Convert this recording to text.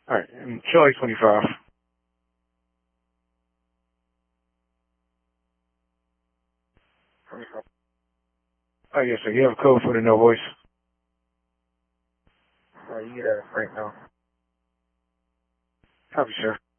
All right, and Charlie 25. Oh, yes, sir. You have a code for the no voice. All right, you get that right now. Copy, sir.